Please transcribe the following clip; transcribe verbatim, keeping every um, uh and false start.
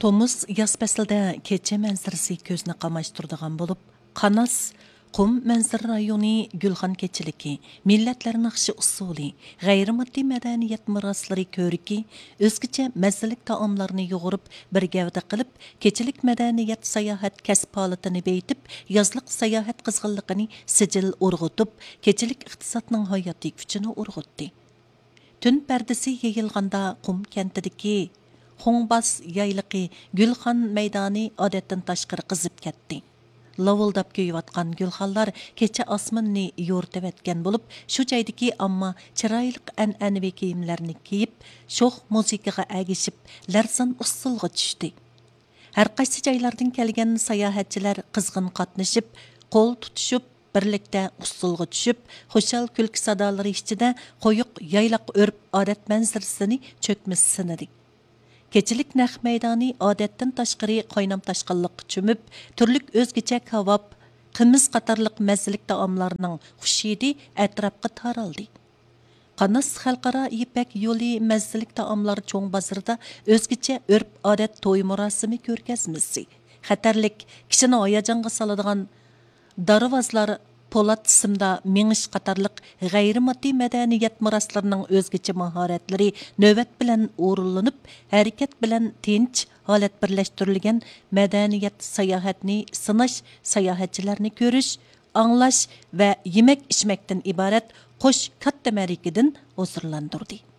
Tomuz yaz fəslində keçə mənzərəsi gözünü qamaşdırdıgan bo'lib, Qanas Qum mənzərə rayoni Gülxan keçiliki, millatlar naqshi usuli, g'ayrimaddiy madaniyat miroslari ko'riki, o'zgacha mazalik taomlarni yo'g'irib, bir gavda qilib, keçilik madaniyat sayohat kasb holatini beytib, yozliq sayohat qizg'inligini sijil urg'utib, keçilik iqtisodning hayotiy kuchini urg'utdi. Tün pardasi yeyilganda Qum kentidagi Xongbas yaylaqi Gülxan maydoni odatdan tashqari qizib ketdi. Lavıldab köyüvatqan gülxanlar kecha osmonni yo'rtayotgan bo'lib, shu joydagi ammo chiroyli an'anaviy kiyimlarni kiyib, sho'x musiqaga agishib, larsan usulga tushdi. Har qaysi joylardan kelgan sayohatchilar qizg'in qatnashib, qo'l tutishib, birlikda usulga tushib, xushal kulki sadolari ichida qo'yiq yaylaq o'rib odat manzarasini cho'kmis sinadi. Keçilik naq maydoni odatdan tashqari qaynam tashqinliqqa cho'mib, turlik o'zgacha kavob, qimiz qatorliq mazalik taomlarning xushidi atrofga taraldi. Qanas xalqaro ipak yo'li mazalik taomlar cho'ng bozorda o'zgacha urf odat to'y murosimi ko'rgazmasi. Xatarlik kishini hayajonga soladigan darvozlar Polat ismda mingish qatorliq g'ayrimaddiy madaniyat miroslarining o'zgacha mahoratlari navbat bilan o'rinlanib, harakat bilan tinch holat birlashtirilgan madaniyat sayohatni sinash, sayohatchilarni ko'rish, anglash va yemak ichmakdan iborat qo'sh katta marakadan huzurlantirdi.